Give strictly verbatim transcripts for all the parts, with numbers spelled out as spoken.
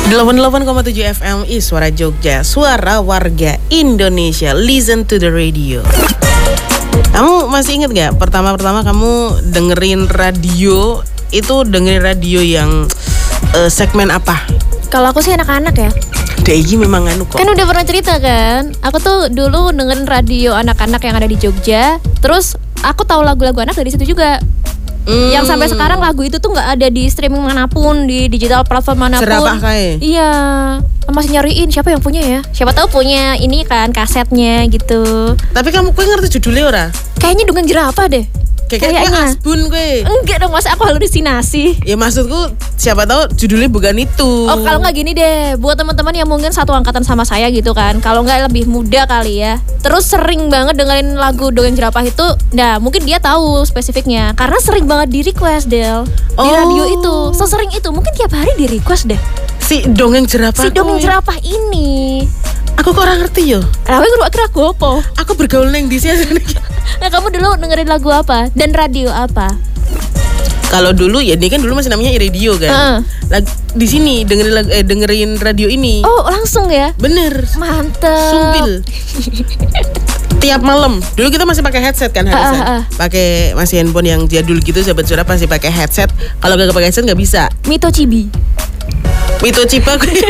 delapan puluh delapan koma tujuh F M I Suara Jogja, suara warga Indonesia. Listen to the radio. Kamu masih ingat gak pertama-pertama kamu dengerin radio, itu dengerin radio yang uh, segmen apa? Kalau aku sih anak-anak ya. Degi memang anu kok. Kan udah pernah cerita kan. Aku tuh dulu dengerin radio anak-anak yang ada di Jogja. Terus aku tahu lagu-lagu anak dari situ juga. Hmm. Yang sampai sekarang lagu itu tuh nggak ada di streaming manapun, di digital platform manapun. Serapah kayak. Iya, masih nyariin siapa yang punya ya. Siapa tahu punya ini kan kasetnya gitu. Tapi kamu kue ngerti judulnya ora? Kayaknya dengan jerapah deh. Kayaknya Asbun kue. Enggak dong, masa aku halusinasi. Ya maksudku siapa tahu judulnya bukan itu. Oh kalau nggak gini deh, buat teman-teman yang mungkin satu angkatan sama saya gitu kan, kalau nggak lebih muda kali ya, terus sering banget dengerin lagu Dongeng Jerapah itu, nah mungkin dia tahu spesifiknya karena sering banget di request Del di Oh. radio itu, sesering itu mungkin tiap hari di request deh. Si Dongeng Jerapah. Si Dongeng Jerapah ini. Aku kok orang ngerti yo. Rawe kira aku apa? Aku bergaul neng di sini. Nah kamu dulu dengerin lagu apa dan radio apa? Kalau dulu ya dia kan dulu masih namanya radio kan. Uh. Lag- di sini dengerin lag- eh, dengerin radio ini. Oh langsung ya? Bener. Mantep. Sumpil. Tiap malam. Dulu kita masih pakai headset kan harusnya. Uh, uh, uh. Pakai masih handphone yang jadul gitu, sahabat suara pasti pakai headset. Kalau gak pakai headset nggak bisa. Mito Cibi. Mito Cipa gue.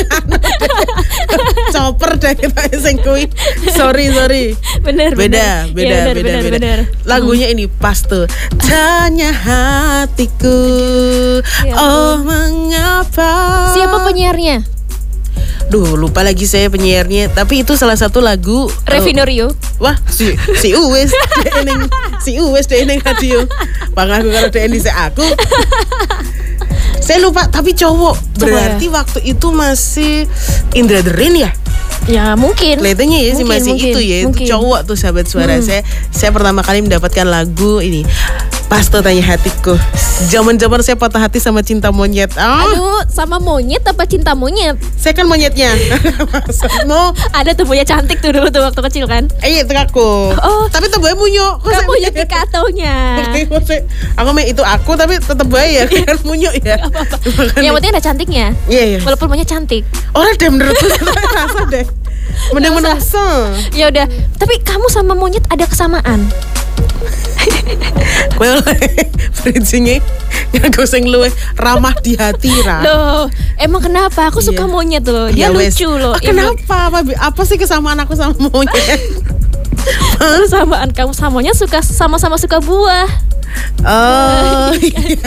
Chopper deh kita sing kuwi. Sorry, sorry. Bener, Beda, bener. beda, Ya, bener, beda, bener, beda. bener. Lagunya ini pas tuh. Tanya hatiku, Ya oh mengapa. Siapa penyiarnya? Duh, lupa lagi saya penyiarnya. Tapi itu salah satu lagu Revinorio. uh, Wah, si si Uwes deh neng, si Uwes deh neng radio. Pangaku kalau deh di aku. Saya lupa, tapi cowok. Berarti ya? waktu itu masih Indra The Rain ya? Ya mungkin. Kelihatannya ya sih Mungkin, masih mungkin, itu ya. mungkin. Itu cowok tuh sahabat suara. Hmm. Saya saya pertama kali mendapatkan lagu ini. Pasto Tanya Hatiku. Zaman-zaman saya patah hati sama cinta monyet. Ah, Aduh, sama monyet apa cinta monyet? saya kan monyetnya. Maksudmu? Ada tuh punya cantik tuh dulu tuh waktu kecil kan. Eh, itu aku. Oh. Tapi tetap bae munyo. Kok saya- Kamu yang dikataunya. Aku mah itu aku tapi tetap bae ya kan munyo ya. Makanya- Yang penting ada cantiknya. Iya, iya. Walaupun monyet cantik. Orang deh menurutku rasa deh. Mending menasa. Ya udah, tapi kamu sama monyet ada kesamaan. Kowe oleh bridging-e nganggo sing luwih ramah di hati ra. Loh, emang kenapa? Aku suka Iya. monyet loh. Dia Ya wes. lucu loh. Ah, kenapa? Apa, apa sih kesamaan aku sama monyet? Kesamaan kamu sama monyet suka sama-sama suka buah. Oh. Iya.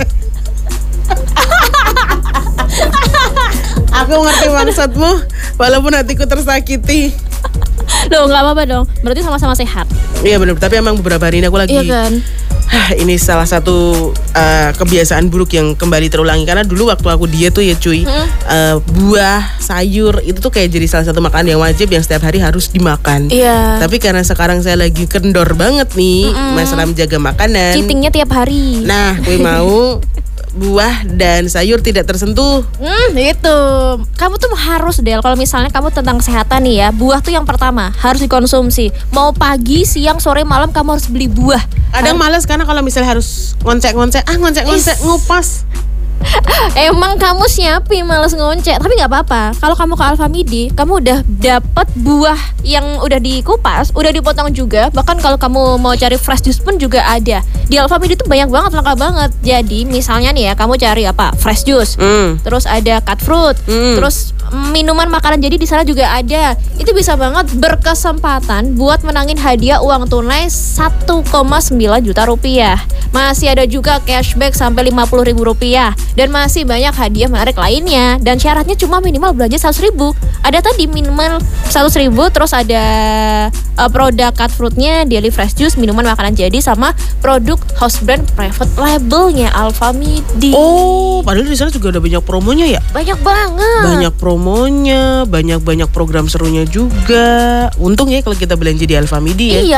Aku ngerti maksudmu, walaupun hatiku tersakiti. Loh, nggak apa-apa dong. Berarti sama-sama sehat. Iya benar, tapi emang beberapa hari ini aku lagi Iya kan? Hah, ini salah satu uh, kebiasaan buruk yang kembali terulangi. Karena dulu waktu aku diet tuh ya cuy, Hmm. uh, buah, sayur itu tuh kayak jadi salah satu makanan yang wajib yang setiap hari harus dimakan. Iya. Tapi karena sekarang saya lagi kendor banget nih masalah menjaga makanan. Cheatingnya tiap hari. Nah, gue mau buah dan sayur tidak tersentuh. Hmm, itu. Kamu tuh harus Del, kalau misalnya kamu tentang kesehatan nih ya, buah tuh yang pertama harus dikonsumsi. Mau pagi, siang, sore, malam kamu harus beli buah. Kadang males karena kalau misalnya harus ngoncek-ngoncek, ah ngoncek-ngoncek Is. ngupas. Emang kamu siapin males ngoncek, tapi nggak apa-apa. Kalau kamu ke Alfamidi, kamu udah dapat buah yang udah dikupas, udah dipotong juga. Bahkan kalau kamu mau cari fresh juice pun juga ada. Di Alfamidi tuh banyak banget, lengkap banget. Jadi misalnya nih ya, kamu cari apa? Fresh juice. Hmm. Terus ada cut fruit, Hmm. terus minuman makanan jadi di sana juga ada. Itu bisa banget berkesempatan buat menangin hadiah uang tunai satu koma sembilan juta rupiah. Masih ada juga cashback sampai lima puluh ribu rupiah. Dan masih banyak hadiah menarik lainnya. Dan syaratnya cuma minimal belanja seratus ribu. Ada tadi minimal seratus ribu, terus ada uh, produk cut fruitnya, daily fresh juice, minuman makanan jadi, sama produk house brand private labelnya Alfamidi. Oh, padahal di sana juga ada banyak promonya ya. Banyak banget. Banyak promonya, banyak-banyak program serunya juga. Untung ya kalau kita belanja di Alfamidi ya. Iya